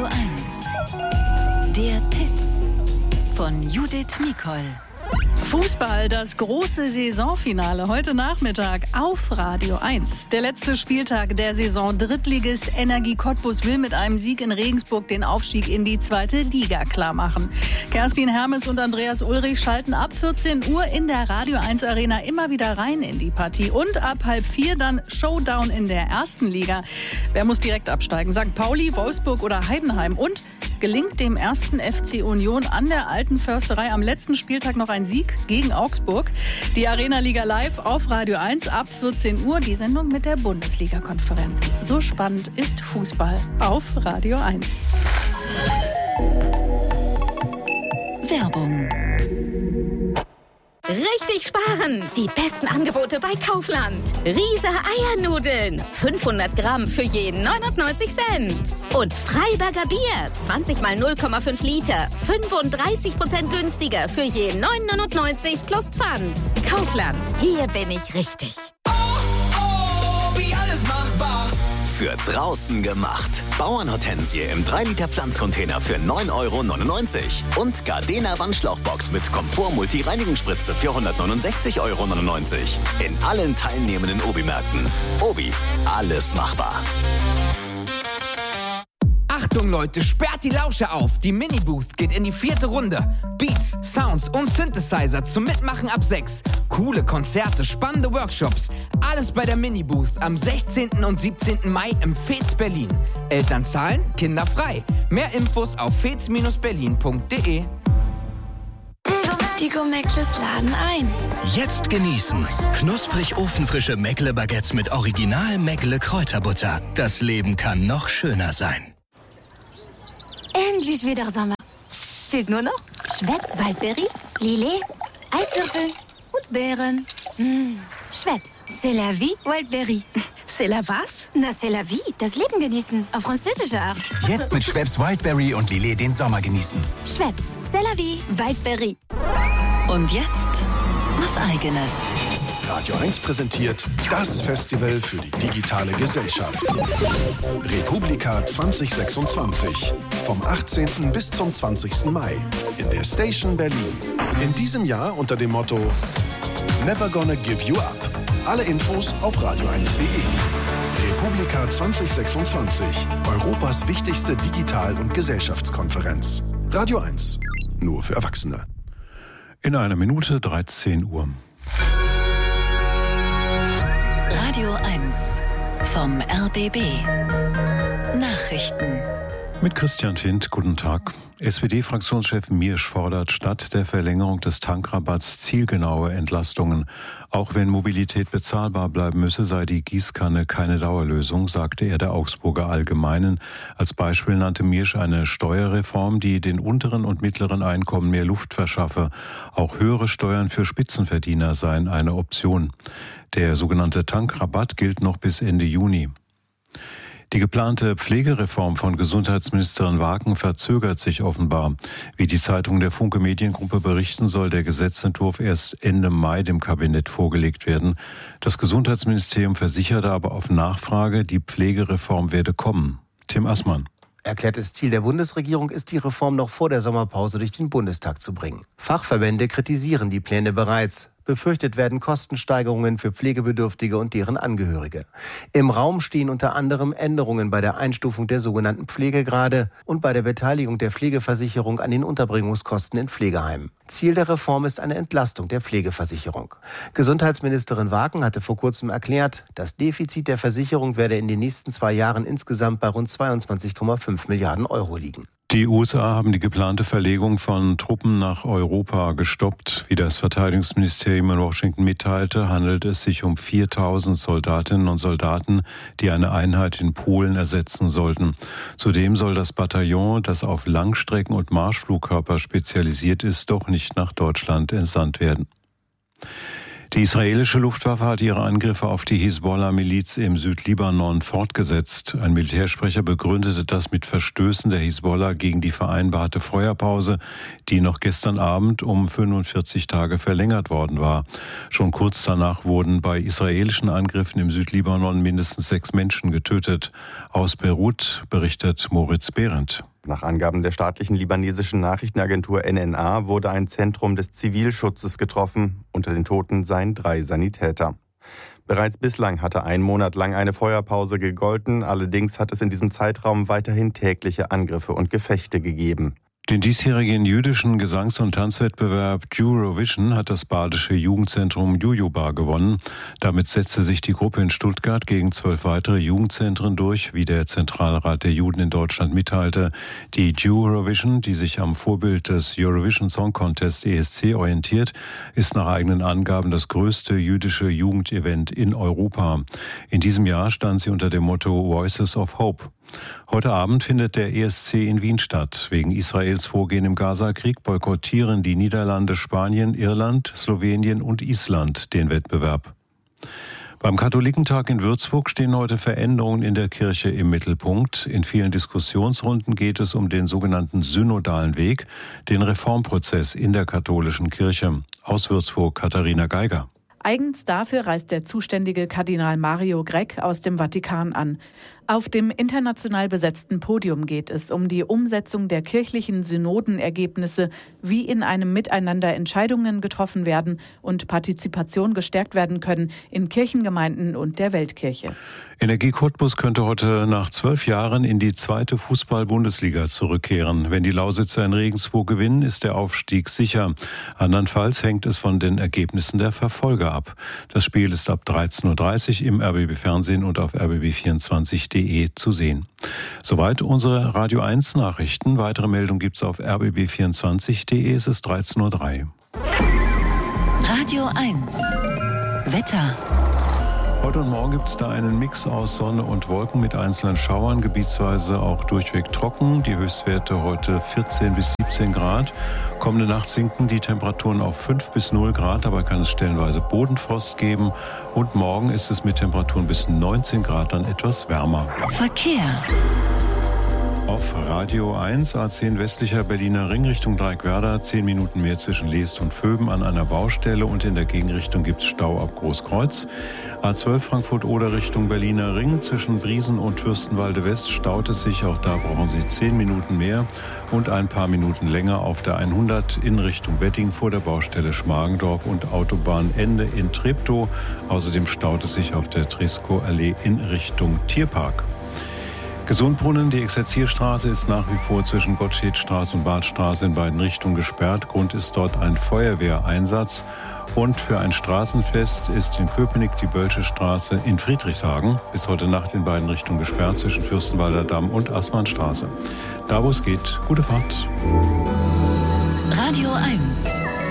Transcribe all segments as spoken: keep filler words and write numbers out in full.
Radio eins. Der Tipp von Judith Mikol. Fußball, das große Saisonfinale heute Nachmittag auf Radio eins. Der letzte Spieltag der Saison. Drittligist Energie Cottbus will mit einem Sieg in Regensburg den Aufstieg in die zweite Liga klarmachen. Kerstin Hermes und Andreas Ulrich schalten ab vierzehn Uhr in der Radio eins Arena immer wieder rein in die Partie. Und ab halb vier dann Showdown in der ersten Liga. Wer muss direkt absteigen? Sankt Pauli, Wolfsburg oder Heidenheim? Und gelingt dem ersten F C Union an der Alten Försterei am letzten Spieltag noch ein Sieg gegen Augsburg? Die Arena Liga live auf Radio eins ab vierzehn Uhr, die Sendung mit der Bundesliga-Konferenz. So spannend ist Fußball auf Radio eins. Werbung. Richtig sparen! Die besten Angebote bei Kaufland. Riese Eiernudeln. fünfhundert Gramm für jeden neunundneunzig Cent. Und Freiberger Bier. zwanzig mal null Komma fünf Liter. fünfunddreißig Prozent günstiger für jeden neun neunundneunzig plus Pfand. Kaufland. Hier bin ich richtig. Oh, oh, wie alles machbar. Für draußen gemacht. Bauernhortensie im drei Liter Pflanzcontainer für neun Euro neunundneunzig. Und Gardena Wandschlauchbox mit Komfort-Multi-Reinigungsspritze für hundertneunundsechzig Euro neunundneunzig. In allen teilnehmenden Obi-Märkten. Obi, alles machbar. Achtung Leute, sperrt die Lauscher auf. Die Mini-Booth geht in die vierte Runde. Beats, Sounds und Synthesizer zum Mitmachen ab sechs. Coole Konzerte, spannende Workshops. Alles bei der Mini-Booth am sechzehnten und siebzehnten Mai im Fez Berlin. Eltern zahlen, Kinder frei. Mehr Infos auf fez Berlin punkt de. Die Meckles laden ein. Jetzt genießen. Knusprig ofenfrische Meckle-Baguettes mit Original Meckle-Kräuterbutter. Das Leben kann noch schöner sein. Endlich wieder Sommer. Fehlt nur noch Schweppes Waldberry, Lillet, Eiswürfel und Beeren. Mmh. Schweppes, c'est la vie, Waldberry. C'est la was? Na, c'est la vie, das Leben genießen. Auf französische Art. Jetzt mit Schweppes Wildberry und Lillet den Sommer genießen. Schweppes, c'est la vie, Waldberry. Und jetzt was Eigenes. Radio eins präsentiert das Festival für die digitale Gesellschaft. Republika zwanzig sechsundzwanzig. Vom achtzehnten bis zum zwanzigsten Mai in der Station Berlin. In diesem Jahr unter dem Motto Never Gonna Give You Up. Alle Infos auf radio eins punkt de. Republika zwanzig sechsundzwanzig. Europas wichtigste Digital- und Gesellschaftskonferenz. Radio eins. Nur für Erwachsene. In einer Minute dreizehn Uhr. Radio eins vom R B B. Nachrichten. Mit Christian Findt, guten Tag. S P D-Fraktionschef Miersch fordert statt der Verlängerung des Tankrabatts zielgenaue Entlastungen. Auch wenn Mobilität bezahlbar bleiben müsse, sei die Gießkanne keine Dauerlösung, sagte er der Augsburger Allgemeinen. Als Beispiel nannte Miersch eine Steuerreform, die den unteren und mittleren Einkommen mehr Luft verschaffe. Auch höhere Steuern für Spitzenverdiener seien eine Option. Der sogenannte Tankrabatt gilt noch bis Ende Juni. Die geplante Pflegereform von Gesundheitsministerin Wagen verzögert sich offenbar. Wie die Zeitung der Funke Mediengruppe berichten, soll der Gesetzentwurf erst Ende Mai dem Kabinett vorgelegt werden. Das Gesundheitsministerium versicherte aber auf Nachfrage, die Pflegereform werde kommen. Tim Assmann. Erklärtes Ziel der Bundesregierung ist, die Reform noch vor der Sommerpause durch den Bundestag zu bringen. Fachverbände kritisieren die Pläne bereits. Befürchtet werden Kostensteigerungen für Pflegebedürftige und deren Angehörige. Im Raum stehen unter anderem Änderungen bei der Einstufung der sogenannten Pflegegrade und bei der Beteiligung der Pflegeversicherung an den Unterbringungskosten in Pflegeheimen. Ziel der Reform ist eine Entlastung der Pflegeversicherung. Gesundheitsministerin Wagen hatte vor kurzem erklärt, das Defizit der Versicherung werde in den nächsten zwei Jahren insgesamt bei rund zweiundzwanzig Komma fünf Milliarden Euro liegen. Die U S A haben die geplante Verlegung von Truppen nach Europa gestoppt. Wie das Verteidigungsministerium in Washington mitteilte, handelt es sich um viertausend Soldatinnen und Soldaten, die eine Einheit in Polen ersetzen sollten. Zudem soll das Bataillon, das auf Langstrecken- und Marschflugkörper spezialisiert ist, doch nicht nach Deutschland entsandt werden. Die israelische Luftwaffe hat ihre Angriffe auf die Hisbollah-Miliz im Südlibanon fortgesetzt. Ein Militärsprecher begründete das mit Verstößen der Hisbollah gegen die vereinbarte Feuerpause, die noch gestern Abend um fünfundvierzig Tage verlängert worden war. Schon kurz danach wurden bei israelischen Angriffen im Südlibanon mindestens sechs Menschen getötet. Aus Beirut berichtet Moritz Behrendt. Nach Angaben der staatlichen libanesischen Nachrichtenagentur N N A wurde ein Zentrum des Zivilschutzes getroffen. Unter den Toten seien drei Sanitäter. Bereits bislang hatte ein Monat lang eine Feuerpause gegolten. Allerdings hat es in diesem Zeitraum weiterhin tägliche Angriffe und Gefechte gegeben. Den diesjährigen jüdischen Gesangs- und Tanzwettbewerb Eurovision hat das badische Jugendzentrum Jujubar gewonnen. Damit setzte sich die Gruppe in Stuttgart gegen zwölf weitere Jugendzentren durch, wie der Zentralrat der Juden in Deutschland mitteilte. Die Eurovision, die sich am Vorbild des Eurovision Song Contest E S C orientiert, ist nach eigenen Angaben das größte jüdische Jugendevent in Europa. In diesem Jahr stand sie unter dem Motto Voices of Hope. Heute Abend findet der E S C in Wien statt. Wegen Israels Vorgehen im Gaza-Krieg boykottieren die Niederlande, Spanien, Irland, Slowenien und Island den Wettbewerb. Beim Katholikentag in Würzburg stehen heute Veränderungen in der Kirche im Mittelpunkt. In vielen Diskussionsrunden geht es um den sogenannten synodalen Weg, den Reformprozess in der katholischen Kirche. Aus Würzburg Katharina Geiger. Eigens dafür reist der zuständige Kardinal Mario Grech aus dem Vatikan an. Auf dem international besetzten Podium geht es um die Umsetzung der kirchlichen Synodenergebnisse, wie in einem Miteinander Entscheidungen getroffen werden und Partizipation gestärkt werden können in Kirchengemeinden und der Weltkirche. Energie Cottbus könnte heute nach zwölf Jahren in die zweite Fußball-Bundesliga zurückkehren. Wenn die Lausitzer in Regensburg gewinnen, ist der Aufstieg sicher. Andernfalls hängt es von den Ergebnissen der Verfolger ab. Das Spiel ist ab dreizehn Uhr dreißig im R B B-Fernsehen und auf R B B vierundzwanzig punkt de zu sehen. Soweit unsere Radio eins Nachrichten. Weitere Meldungen gibt's auf R B B vierundzwanzig punkt de. Es ist dreizehn Uhr drei. Radio eins. Wetter. Heute und morgen gibt es da einen Mix aus Sonne und Wolken mit einzelnen Schauern, gebietsweise auch durchweg trocken. Die Höchstwerte heute vierzehn bis siebzehn Grad. Kommende Nacht sinken die Temperaturen auf fünf bis null Grad, dabei kann es stellenweise Bodenfrost geben. Und morgen ist es mit Temperaturen bis neunzehn Grad dann etwas wärmer. Verkehr. Auf Radio eins, A zehn westlicher Berliner Ring Richtung Dreieckwerder, zehn Minuten mehr zwischen Leest und Vöben an einer Baustelle und in der Gegenrichtung gibt es Stau ab Großkreuz. A zwölf Frankfurt-Oder Richtung Berliner Ring, zwischen Briesen und Fürstenwalde West staut es sich, auch da brauchen Sie zehn Minuten mehr und ein paar Minuten länger auf der hundert in Richtung Wetting vor der Baustelle Schmargendorf und Autobahnende in Treptow. Außerdem staut es sich auf der Tresco-Allee in Richtung Tierpark. Gesundbrunnen, die Exerzierstraße ist nach wie vor zwischen Gottschedstraße und Badstraße in beiden Richtungen gesperrt. Grund ist dort ein Feuerwehreinsatz. Und für ein Straßenfest ist in Köpenick die Bölsche Straße in Friedrichshagen bis heute Nacht in beiden Richtungen gesperrt zwischen Fürstenwalder Damm und Assmannstraße. Da wo es geht, gute Fahrt. Radio eins.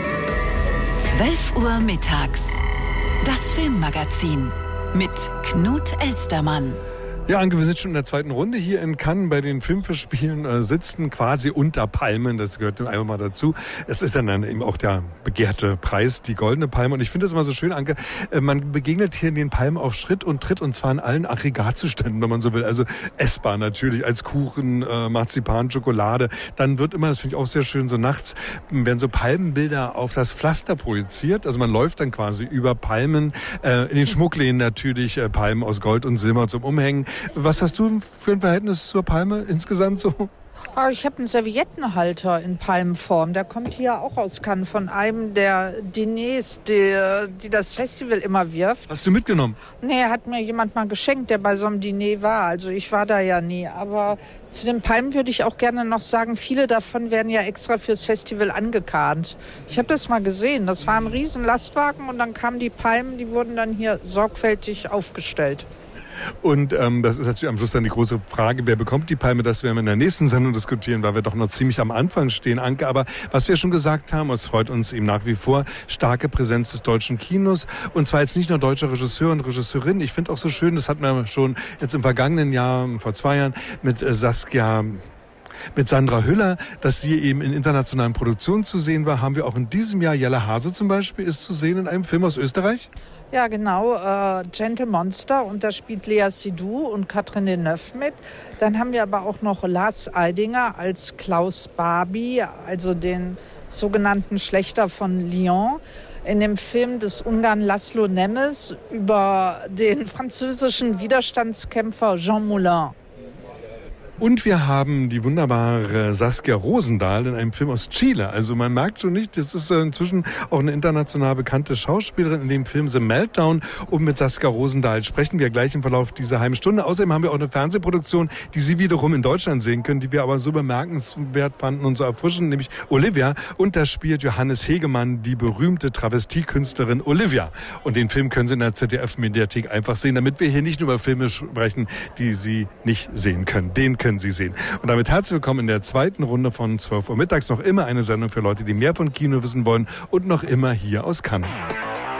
zwölf Uhr mittags. Das Filmmagazin mit Knut Elstermann. Ja, Anke, wir sind schon in der zweiten Runde hier in Cannes bei den Filmfestspielen, äh, sitzen quasi unter Palmen, das gehört einfach mal dazu. Es ist dann, dann eben auch der begehrte Preis, die Goldene Palme. Und ich finde das immer so schön, Anke, äh, man begegnet hier den Palmen auf Schritt und Tritt und zwar in allen Aggregatzuständen, wenn man so will. Also essbar natürlich, als Kuchen, äh, Marzipan, Schokolade. Dann wird immer, das finde ich auch sehr schön, so nachts werden so Palmenbilder auf das Pflaster projiziert. Also man läuft dann quasi über Palmen, äh, in den Schmuckläden natürlich, äh, Palmen aus Gold und Silber zum Umhängen. Was hast du für ein Verhältnis zur Palme insgesamt so? Ich habe einen Serviettenhalter in Palmenform. Der kommt hier auch aus Cannes von einem der Diners, die, die das Festival immer wirft. Hast du mitgenommen? Nee, hat mir jemand mal geschenkt, der bei so einem Diner war. Also ich war da ja nie. Aber zu den Palmen würde ich auch gerne noch sagen, viele davon werden ja extra fürs Festival angekarrt. Ich habe das mal gesehen. Das war ein riesen Lastwagen und dann kamen die Palmen, die wurden dann hier sorgfältig aufgestellt. Und ähm, das ist natürlich am Schluss dann die große Frage, wer bekommt die Palme? Das werden wir in der nächsten Sendung diskutieren, weil wir doch noch ziemlich am Anfang stehen, Anke. Aber was wir schon gesagt haben, es freut uns eben nach wie vor, starke Präsenz des deutschen Kinos. Und zwar jetzt nicht nur deutscher Regisseur und Regisseurin. Ich finde auch so schön, das hatten wir schon jetzt im vergangenen Jahr, vor zwei Jahren, mit äh, Saskia... Mit Sandra Hüller, dass sie eben in internationalen Produktionen zu sehen war, haben wir auch in diesem Jahr, Jelle Hase zum Beispiel, ist zu sehen in einem Film aus Österreich. Ja, genau, äh, Gentle Monster, und da spielt Lea Seydoux und Catherine Deneuve mit. Dann haben wir aber auch noch Lars Eidinger als Klaus Barbie, also den sogenannten Schlächter von Lyon, in dem Film des Ungarn Laszlo Nemes über den französischen Widerstandskämpfer Jean Moulin. Und wir haben die wunderbare Saskia Rosendahl in einem Film aus Chile. Also man merkt schon nicht, das ist inzwischen auch eine international bekannte Schauspielerin in dem Film The Meltdown. Und mit Saskia Rosendahl sprechen wir gleich im Verlauf dieser halben Stunde. Außerdem haben wir auch eine Fernsehproduktion, die Sie wiederum in Deutschland sehen können, die wir aber so bemerkenswert fanden und so erfrischend, nämlich Olivia. Und da spielt Johannes Hegemann die berühmte Travestiekünstlerin Olivia. Und den Film können Sie in der Z D F-Mediathek einfach sehen, damit wir hier nicht nur über Filme sprechen, die Sie nicht sehen können. Den können Sie sehen. Und damit herzlich willkommen in der zweiten Runde von zwölf Uhr mittags. Noch immer eine Sendung für Leute, die mehr von Kino wissen wollen und noch immer hier aus Cannes.